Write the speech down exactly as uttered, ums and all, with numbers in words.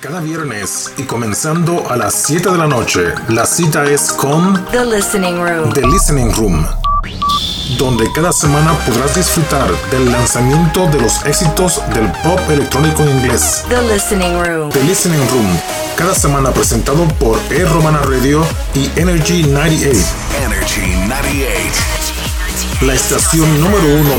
Cada viernes y comenzando a las siete de la noche, la cita es con The Listening Room. The Listening Room, donde cada semana podrás disfrutar del lanzamiento de los éxitos del pop electrónico en inglés. The Listening Room. The Listening Room, cada semana presentado por E Romana Radio y Energy noventa y ocho. Energy noventa y ocho. La estación número uno